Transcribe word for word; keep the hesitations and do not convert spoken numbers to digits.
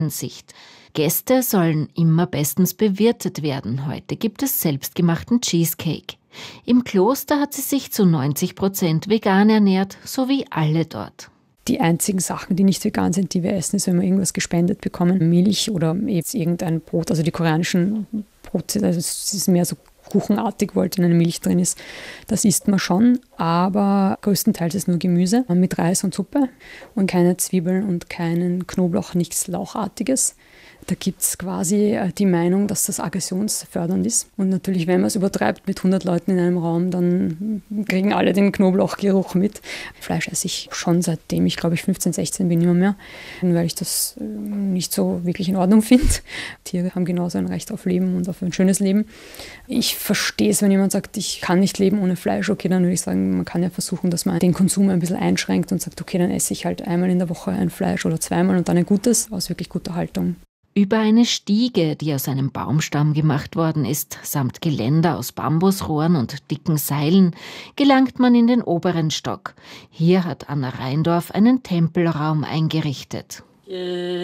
Sicht. Gäste sollen immer bestens bewirtet werden. Heute gibt es selbstgemachten Cheesecake. Im Kloster hat sie sich zu neunzig Prozent vegan ernährt, so wie alle dort. Die einzigen Sachen, die nicht vegan sind, die wir essen, ist, wenn wir irgendwas gespendet bekommen. Milch oder jetzt irgendein Brot. Also die koreanischen Brote, also es ist mehr so kuchenartig, wo halt in einer Milch drin ist. Das isst man schon, aber größtenteils ist nur Gemüse mit Reis und Suppe und keine Zwiebeln und keinen Knoblauch, nichts Lauchartiges. Da gibt es quasi die Meinung, dass das aggressionsfördernd ist. Und natürlich, wenn man es übertreibt mit hundert Leuten in einem Raum, dann kriegen alle den Knoblauchgeruch mit. Fleisch esse ich schon seitdem ich, glaube ich, fünfzehn, sechzehn bin, immer mehr, weil ich das nicht so wirklich in Ordnung finde. Tiere haben genauso ein Recht auf Leben und auf ein schönes Leben. Ich verstehe es, wenn jemand sagt, ich kann nicht leben ohne Fleisch. Okay, dann würde ich sagen, man kann ja versuchen, dass man den Konsum ein bisschen einschränkt und sagt, okay, dann esse ich halt einmal in der Woche ein Fleisch oder zweimal und dann ein gutes, aus wirklich guter Haltung. Über eine Stiege, die aus einem Baumstamm gemacht worden ist, samt Geländer aus Bambusrohren und dicken Seilen, gelangt man in den oberen Stock. Hier hat Anna Rheindorf einen Tempelraum eingerichtet.